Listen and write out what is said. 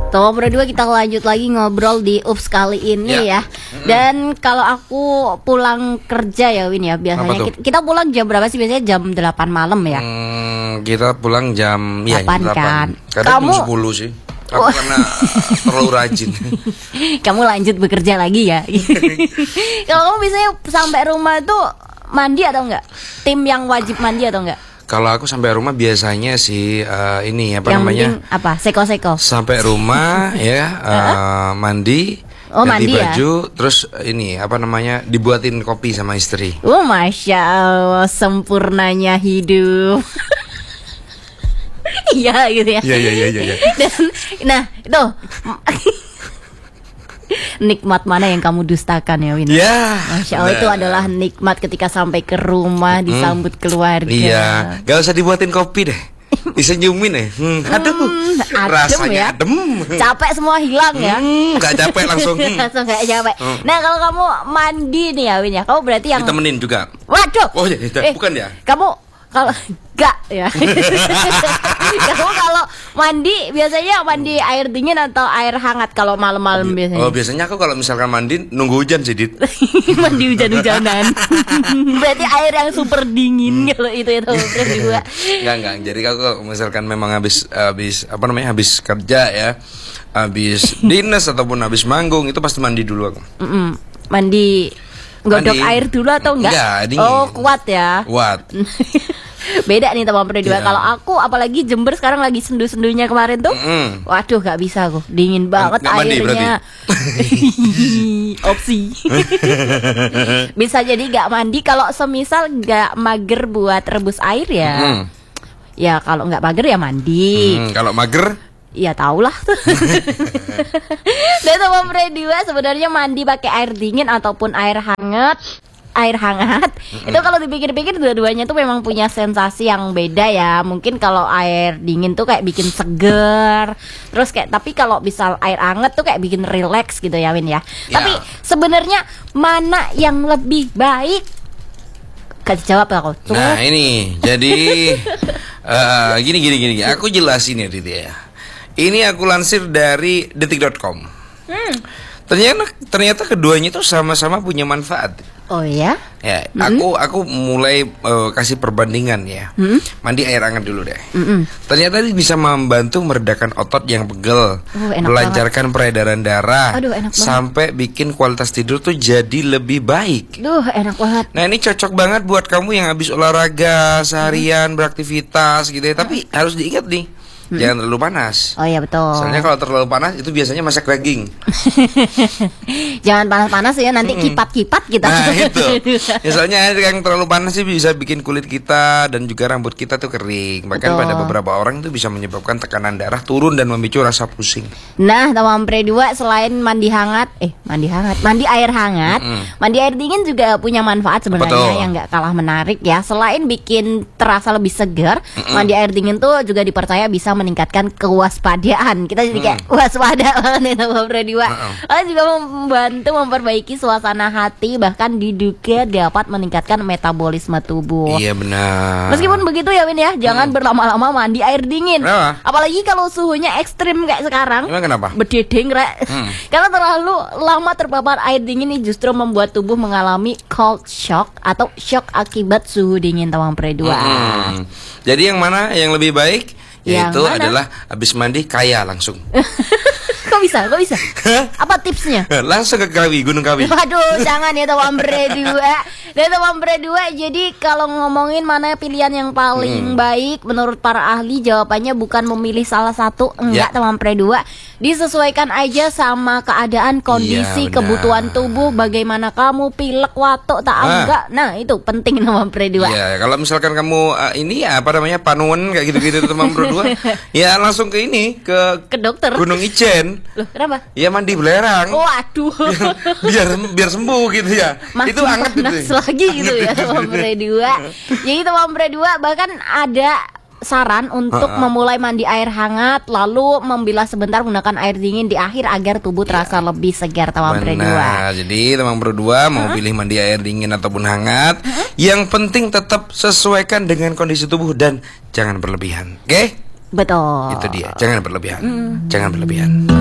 Teman berdua kita lanjut lagi ngobrol di UPS kali ini ya. Dan kalau aku pulang kerja ya Win ya, biasanya kita pulang jam berapa sih? Biasanya jam 8 malam ya. Kita pulang jam 8 kan. Kadang jam 10 sih. Aku karena terlalu rajin. Kamu lanjut bekerja lagi ya. Kalau kamu biasanya sampai rumah tuh mandi atau enggak? Tim yang wajib mandi atau enggak? Kalau aku sampai rumah biasanya sih ini apa yang namanya? Apa? Seko-seko. Sampai rumah ya mandi, ganti baju, terus ini apa namanya? Dibuatin kopi sama istri. Masya Allah, sempurnanya hidup. Iya gitu ya. Iya. Dan nah itu nikmat mana yang kamu dustakan ya Win? Ya, Masya Allah, itu adalah nikmat ketika sampai ke rumah disambut keluarga. Iya, gak usah dibuatin kopi deh, disenyumin deh. Aduh, rasanya ya? adem. Capek semua hilang ya? Gak capek langsung. Langsung gak capek. Nah kalau kamu mandi nih ya Win ya, kamu berarti yang ditemenin juga. Waduh. Oh iya, bukan ya? Kamu kalau enggak ya. Kamu kalau mandi biasanya mandi air dingin atau air hangat kalau malam-malam biasanya? Oh, biasanya aku kalau misalkan mandi nunggu hujan sih, Dit. Mandi hujan-hujanan. Berarti air yang super dingin kalau itu berdua. Enggak. Jadi aku misalkan memang habis kerja ya. Habis dinas ataupun habis manggung itu pasti mandi dulu aku. Mandi godok air dulu atau enggak? Dingin. Oh, kuat ya. Kuat. Beda nih teman berdua. Kalau aku apalagi Jember sekarang lagi sendu-sendunya kemarin tuh. Waduh, gak bisa aku. Dingin banget airnya. Opsi. Bisa jadi gak mandi kalau semisal gak mager buat rebus air ya. Ya kalau gak mager ya mandi. Kalau mager? Ya tahulah. Dan teman berdua sebenarnya mandi pakai air dingin ataupun air hangat itu kalau dipikir-pikir dua-duanya tuh memang punya sensasi yang beda ya. Mungkin kalau air dingin tuh kayak bikin seger, terus tapi kalau misal air hangat tuh kayak bikin relax gitu ya Win ya. Tapi sebenarnya mana yang lebih baik? Kasih jawab ya aku. Nah ini jadi gini. Aku jelasin ya Diti ya. Ini aku lansir dari detik.com. Ternyata keduanya itu sama-sama punya manfaat. Oh ya? Ya, aku mulai kasih perbandingan ya. Mandi air hangat dulu deh. Ternyata ini bisa membantu meredakan otot yang pegel, melancarkan peredaran darah, sampai bikin kualitas tidur tuh jadi lebih baik. Enak banget. Nah ini cocok banget buat kamu yang habis olahraga seharian beraktivitas gitu ya. Tapi harus diingat nih, jangan terlalu panas. Oh iya betul. Soalnya kalau terlalu panas itu biasanya masak daging. Jangan panas-panas ya, nanti kipat-kipat kita. Nah itu. Ya, soalnya air yang terlalu panas sih bisa bikin kulit kita dan juga rambut kita tuh kering. Bahkan pada beberapa orang itu bisa menyebabkan tekanan darah turun dan memicu rasa pusing. Nah teman berdua, selain mandi air hangat, mandi air dingin juga punya manfaat sebenarnya yang gak kalah menarik ya. Selain bikin terasa lebih segar, mandi air dingin tuh juga dipercaya bisa meningkatkan kewaspadaan. Kita jadi kayak waspada banget nih teman berdua. Juga membantu memperbaiki suasana hati, bahkan diduga dapat meningkatkan metabolisme tubuh. Iya benar. Meskipun begitu ya Win ya, jangan berlama-lama mandi air dingin. Apalagi kalau suhunya ekstrim kayak sekarang. Emang kenapa? Bededeng rek. Karena terlalu lama terpapar air dingin ini justru membuat tubuh mengalami cold shock atau shock akibat suhu dingin teman berdua. Jadi yang mana yang lebih baik? Yaitu adalah habis mandi kaya langsung. Kok bisa? Apa tipsnya? Langsung ke Gunung Kawi. Waduh, jangan ya teman berdua. Dan teman berdua, jadi kalau ngomongin mana pilihan yang paling baik menurut para ahli, jawabannya bukan memilih salah satu. Enggak teman berdua, disesuaikan aja sama keadaan, kondisi, kebutuhan tubuh. Bagaimana kamu pilek, watuk, tak enggak. Nah itu penting teman berdua. Ya kalau misalkan kamu panuan kayak gitu-gitu teman berdua, ya langsung ke dokter Gunung Ijen. Loh, kenapa? Ya mandi belerang. Waduh. biar sembuh gitu ya. Makin itu hangat panas gitu lagi gitu ya teman berdua. Jadi teman berdua bahkan ada saran untuk memulai mandi air hangat, lalu membilah sebentar menggunakan air dingin di akhir agar tubuh terasa lebih segar teman berdua. Jadi teman berdua mau pilih mandi air dingin ataupun hangat, yang penting tetap sesuaikan dengan kondisi tubuh dan jangan berlebihan. Oke? Betul. Itu dia, jangan berlebihan. Jangan berlebihan.